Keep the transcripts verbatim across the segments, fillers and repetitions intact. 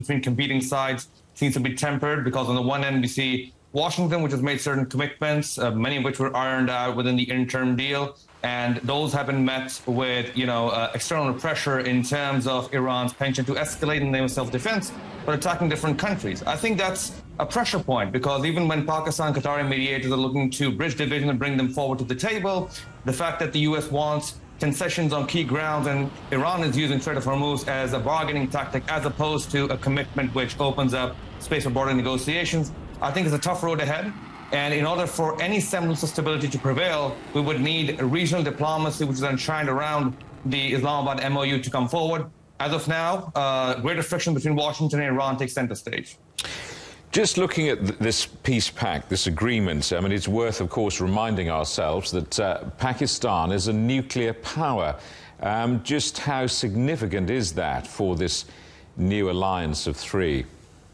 between competing sides seems to be tempered because on the one end we see Washington, which has made certain commitments, uh, many of which were ironed out within the interim deal. And those have been met with, you know, uh, external pressure in terms of Iran's penchant to escalate in the name of self-defense, but attacking different countries. I think that's a pressure point because even when Pakistan, Qatari mediators are looking to bridge division and bring them forward to the table, the fact that the U S wants concessions on key grounds and Iran is using Strait of Hormuz as a bargaining tactic as opposed to a commitment which opens up space for border negotiations, I think it's a tough road ahead. And in order for any semblance of stability to prevail, we would need a regional diplomacy which is enshrined around the Islamabad M O U to come forward. As of now, uh, greater friction between Washington and Iran takes center stage. Just looking at th this peace pact, this agreement, I mean, it's worth, of course, reminding ourselves that uh, Pakistan is a nuclear power. Um, just how significant is that for this new alliance of three?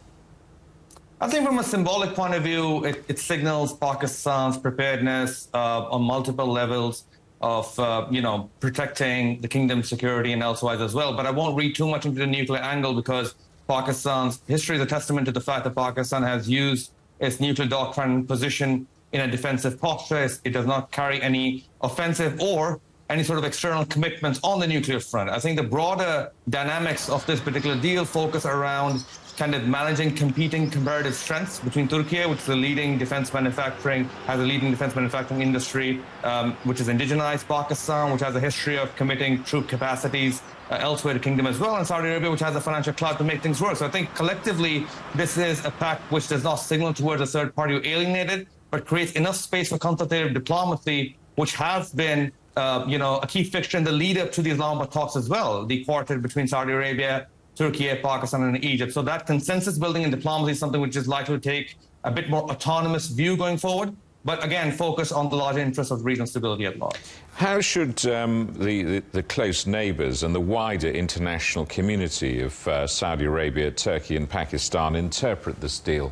I think from a symbolic point of view, it, it signals Pakistan's preparedness uh, on multiple levels of, uh, you know, protecting the kingdom's security and elsewise as well. But I won't read too much into the nuclear angle because Pakistan's history is a testament to the fact that Pakistan has used its nuclear doctrine position in a defensive posture. It does not carry any offensive or any sort of external commitments on the nuclear front. I think the broader dynamics of this particular deal focus around kind of managing competing comparative strengths between Turkey, which is a leading defense manufacturing, has a leading defense manufacturing industry, um, which is indigenized, Pakistan, which has a history of committing troop capacities uh, elsewhere to kingdom as well, and Saudi Arabia, which has a financial clout to make things work. So I think collectively, this is a pact which does not signal towards a third party alienated, but creates enough space for consultative diplomacy, which has been uh, you know, a key fixture in the lead up to the Islamabad talks as well, the quartet between Saudi Arabia, Turkey, Pakistan, and Egypt. So that consensus building in diplomacy is something which is likely to take a bit more autonomous view going forward, but again, focus on the larger interests of regional stability at large. How should um, the, the, the close neighbours and the wider international community of uh, Saudi Arabia, Turkey and Pakistan interpret this deal?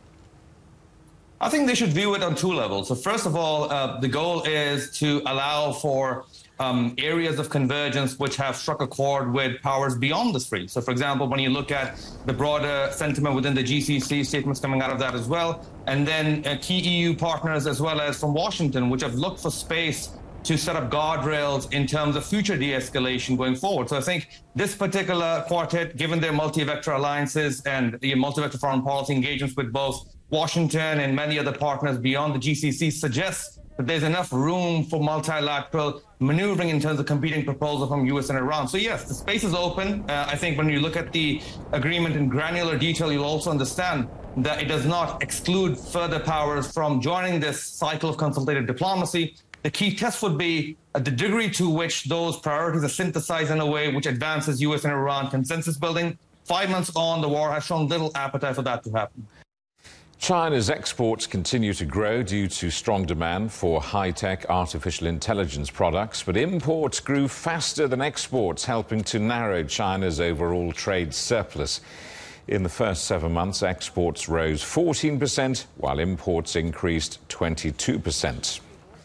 I think they should view it on two levels. So first of all, uh, the goal is to allow for Um, areas of convergence which have struck a chord with powers beyond the three. So, for example, when you look at the broader sentiment within the G C C, statements coming out of that as well, and then uh, key E U partners as well as from Washington, which have looked for space to set up guardrails in terms of future de-escalation going forward. So I think this particular quartet, given their multi-vector alliances and the multi-vector foreign policy engagements with both Washington and many other partners beyond the G C C, suggests that there's enough room for multilateral maneuvering in terms of competing proposals from U S and Iran. So yes, the space is open. Uh, I think when you look at the agreement in granular detail, you'll also understand that it does not exclude further powers from joining this cycle of consultative diplomacy. The key test would be uh, the degree to which those priorities are synthesized in a way which advances U S and Iran consensus building. Five months on, the war has shown little appetite for that to happen. China's exports continue to grow due to strong demand for high-tech artificial intelligence products, but imports grew faster than exports, helping to narrow China's overall trade surplus. In the first seven months, exports rose fourteen percent, while imports increased twenty-two percent.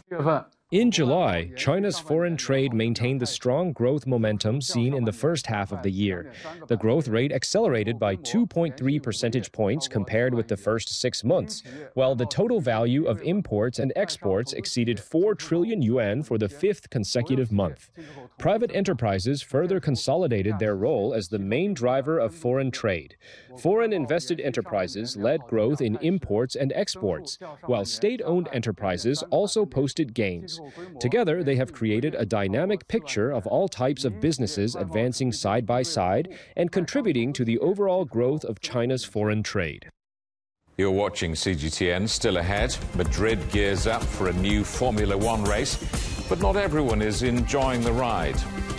In July, China's foreign trade maintained the strong growth momentum seen in the first half of the year. The growth rate accelerated by two point three percentage points compared with the first six months, while the total value of imports and exports exceeded four trillion yuan for the fifth consecutive month. Private enterprises further consolidated their role as the main driver of foreign trade. Foreign invested enterprises led growth in imports and exports, while state-owned enterprises also posted gains. Together, they have created a dynamic picture of all types of businesses advancing side by side and contributing to the overall growth of China's foreign trade. You're watching C G T N. Still ahead, Madrid gears up for a new Formula One race, but not everyone is enjoying the ride.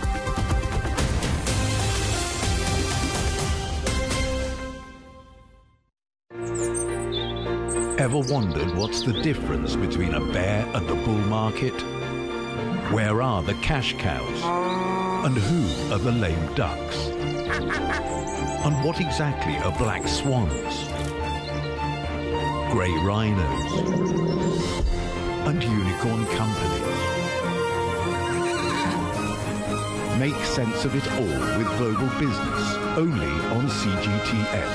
Ever wondered what's the difference between a bear and a bull market? Where are the cash cows? And who are the lame ducks? And what exactly are black swans? Grey rhinos? And unicorn companies? Make sense of it all with global business, only on C G T N.